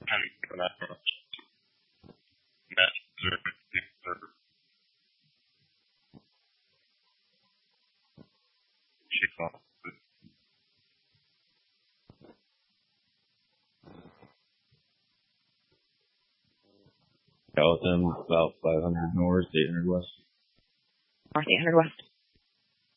And that's Gallatin, about 500 north, 800 west. North, 800 west.